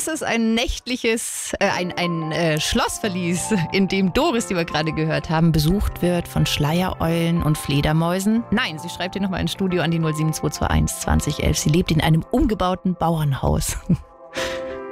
ist es ein nächtliches, ein Schlossverlies, in dem Doris, die wir gerade gehört haben, besucht wird von Schleiereulen und Fledermäusen? Nein, sie schreibt hier nochmal ins Studio an die 07221 2011. Sie lebt in einem umgebauten Bauernhaus.